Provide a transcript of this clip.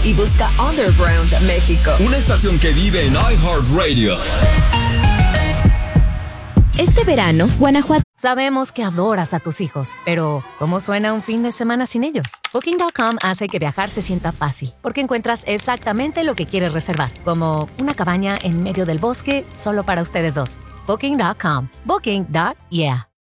y busca Underground México. Una estación que vive en iHeartRadio. Este verano, Guanajuato. Sabemos que adoras a tus hijos, pero ¿cómo suena un fin de semana sin ellos? Booking.com hace que viajar se sienta fácil, porque encuentras exactamente lo que quieres reservar, como una cabaña en medio del bosque solo para ustedes dos. Booking.com. Booking.yeah.